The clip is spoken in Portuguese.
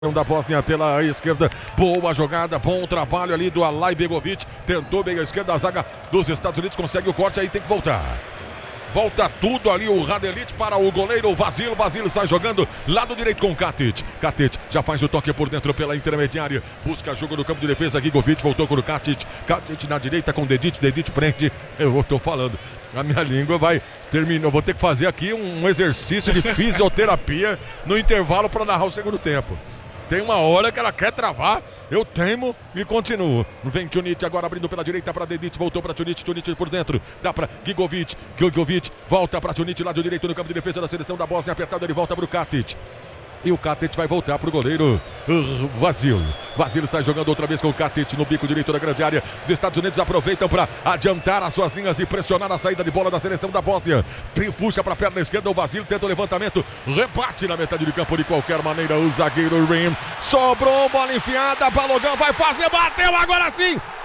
Da Bósnia pela esquerda, boa jogada, bom trabalho ali do Alay Begovic, tentou bem a esquerda, a zaga dos Estados Unidos consegue o corte, aí tem que voltar. Volta tudo ali o Radelit para o goleiro Vasil sai jogando lado direito com o Katic. Katic já faz o toque por dentro pela intermediária, busca jogo no campo de defesa, Gigovic voltou com o Katic. Katic na direita com o Dedit prende, eu estou falando, a minha língua vai terminar, eu vou ter que fazer aqui um exercício de fisioterapia no intervalo para narrar o segundo tempo. Tem uma hora que ela quer travar, eu teimo e continuo. Vem Tunic agora abrindo pela direita para Dedit, voltou para Tunic por dentro, dá para Gigovic volta para Tunic, lado direito no campo de defesa da seleção da Bósnia, apertado, ele volta para o Katic. E o Katic vai voltar para o goleiro Vasil sai jogando outra vez com o Katic no bico direito da grande área. Os Estados Unidos aproveitam para adiantar as suas linhas e pressionar a saída de bola da seleção da Bósnia. Puxa para a perna esquerda, o Vasil tenta o levantamento, rebate na metade de campo de qualquer maneira. O zagueiro Rim sobrou, bola enfiada, Balogan vai fazer, bateu agora sim!